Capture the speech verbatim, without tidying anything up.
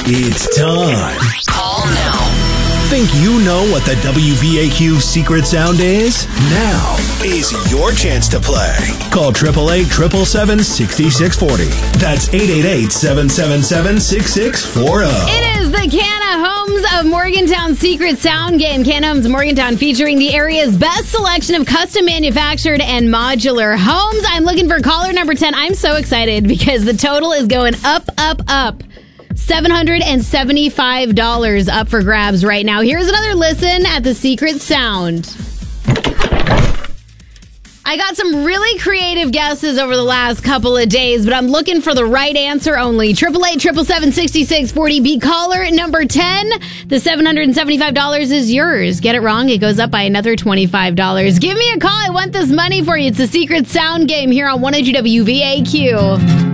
It's time. Call now. Think you know what the W V A Q secret sound is? Now is your chance to play. Call eight eight eight, seven seven seven, six six four zero. That's eight eight eight, seven seven seven, six six four zero. It is the Canna Homes of Morgantown Secret Sound Game. Canna Homes Morgantown, featuring the area's best selection of custom manufactured and modular homes. I'm looking for caller number ten. I'm so excited because the total is going up, up, up. seven hundred seventy-five dollars up for grabs right now. Here's another listen at the secret sound. I got some really creative guesses over the last couple of days, but I'm looking for the right answer only. eight eight eight, seven seven seven, six six four zero. Be caller number ten. The seven hundred seventy-five dollars is yours. Get it wrong, it goes up by another twenty-five dollars. Give me a call. I want this money for you. It's a secret sound game here on one oh two W V A Q.